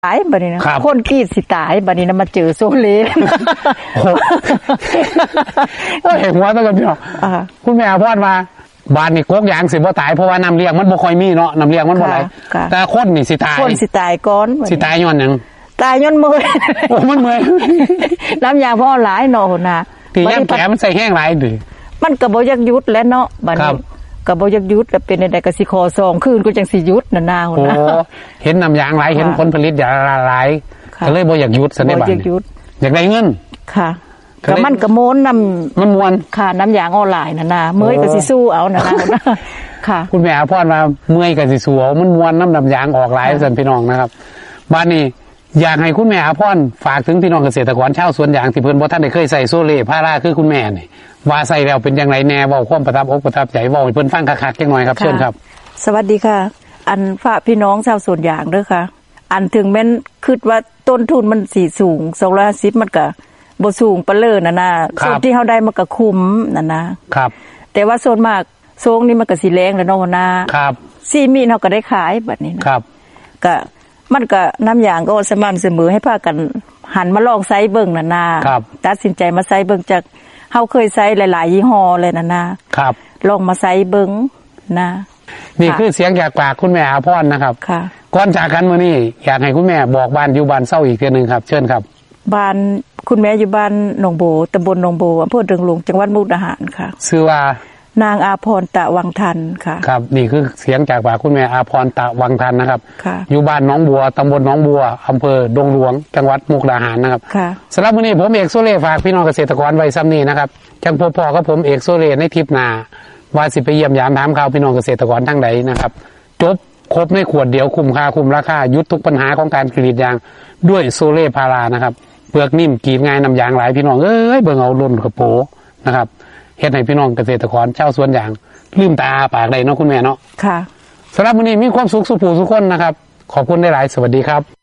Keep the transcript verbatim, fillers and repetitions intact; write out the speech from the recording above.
ตายบัดนี้นะคนกรีดสิตายบัดนี้นะมาเจอโซเล่เห็นว่าตั้งแต่พี่น้องคุณแม่พ่อมาบ้านนี่กกยางสิบ่ตายเพราะว่าน้ำเลี้ยงมันบ่ค่อยมีเนาะน้ำเลี้ยงมันบ่ไหลแต่คนนี่สิตายคนสิตายก่อนสิตายย้อนหยังตายย้อนเมื่อยโอ้มันเมื่อยน้ำยาพ่อหลายเนาะหั่นน่ะตีย่างแผลมันใส่แห้งหลายดิมันก็บ่อยากหยุดแล้วเนาะบัดนี้ก็บ่อยากหยุดแล้วเป็นได้ก็สิขอซองคืนก็จังสิหยุดน่ะนาหั่นน่ะโอ้เห็นน้ำยางหลายเห็นผลผลิตอย่างหลายก็เลยบ่อยากหยุดซะในบ้านบ่อยากหยุดอยากได้เงินค่ะก็มันก็โม้นน้ำมันม่วนค่ะน้ำยางออนไลน์น่ะนะเมื่อยก็สิสู้เอาน่ะนะค่ะคุณแม่พ่อมาเมื่อยก็สิสู้เอามันม่วนน้ำน้ำยางออกหลายซั่นพี่น้องนะครับบ้านนี้อยากให้คุณแม่อาพรฝากถึงพี่น้องเกษตรกรชาวสวนยางที่เพิ่นบ่ทันได้เคยใส่โซเล่พาราคือคุณแม่นี่ว่าใส่แล้วเป็นจังไดแน่เว้าความประทับอกประทับใจเว้าให้เพิ่นฟังคักๆจังหน่อยครับเชิญครับสวัสดีค่ะอันฝากพี่น้องชาวสวนยางเด้อค่ะอันถึงแม้นคิดว่าต้นทุนมันสิสูงสองร้อยห้าสิบมันก็บ่สูงปะเลิศน่ะนะส่วนที่เฮาได้มันก็คุ้มน่ะนะครับแต่ว่าส่วนมากโซงนี่มันก็สิแรงแล้วเนาะนะครับสี่มีเฮาก็ได้ขายบัดนี้นะครับก็มันก็น้ำยางก็สม่ำเสมอให้พากันหันมาลองใช้เบิ่งน่ะนะตัดสินใจมาใช้เบิ่งจากเฮาเคยใช้หลายๆยี่ห้อเลยน่ะนะครับลองมาใช้เบิ่งนะนี่คือเสียงจากปากคุณแม่อาพรนะครับค่ะก่อนจากกันมื้อนี้อยากให้คุณแม่บอกบ้านอยู่บ้านเซาอีกเทื่อนึงครับเชิญครับบ้านคุณแม่อยู่บ้านหนองโบตำบลหนองโบอำเภอเดิงหลวงจังหวัดมุกดาหารค่ะชื่อว่านางอาพรตะวังทันค่ะครับนี่คือเสียงจากปากคุณแม่อาพรตะวังทันนะครับอยู่บ้านหนองบัวตำบลหนองบัวอำเภอดงหลวงจังหวัดมุกดาหารนะครับสำหรับวันนี้ผมเอกโซเล่ฝากพี่น้องเกษตรกรไว้ซ้ำนี้นะครับจังพอๆกับผมเอกโซเล่ในทริปหน้าว่าสิไปเยี่ยมยามถามข่าวพี่น้องเกษตรกรทั้งใดนะครับจบครบในขวดเดียวคุ้มค่าคุ้มราคายุดทุกปัญหาของการกรีดยางด้วยโซเล่พารานะครับเปลือกนิ่มกรีดง่ายน้ำยางหลายพี่น้องเอ้ยเบิ่งเอาล้นกระโปนะครับเฮ็ดให้พี่น้องเกษตรกรชาวสวนยางลืมตาปากได้เนาะคุณแม่เนาะค่ะสำหรับวันนี้มีความสุขสุขผู้สุขคนนะครับขอบคุณได้หลายสวัสดีครับ